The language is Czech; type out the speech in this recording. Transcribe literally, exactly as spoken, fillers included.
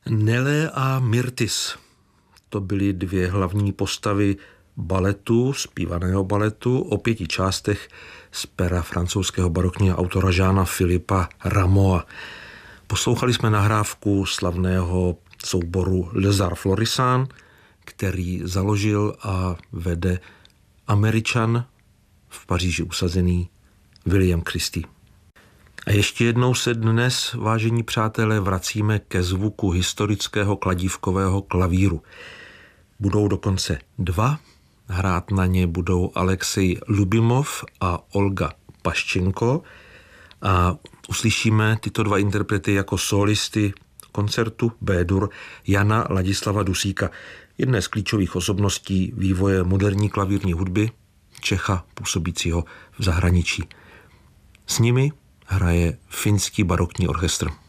Nele a Myrtis. To byly dvě hlavní postavy baletu, zpívaného baletu o pěti částech z pera francouzského barokního autora Jeana Philippa Rameau. Poslouchali jsme nahrávku slavného souboru Les Arts Florissants, který založil a vede Američan v Paříži usazený William Christie. A ještě jednou se dnes, vážení přátelé, vracíme ke zvuku historického kladívkového klavíru. Budou dokonce dva, hrát na ně budou Alexej Lubimov a Olga Paščenko a uslyšíme tyto dva interprety jako solisty koncertu B-dur Jana Ladislava Dusíka, jedné z klíčových osobností vývoje moderní klavírní hudby, Čecha působícího v zahraničí. S nimi hraje finský barokní orchestr.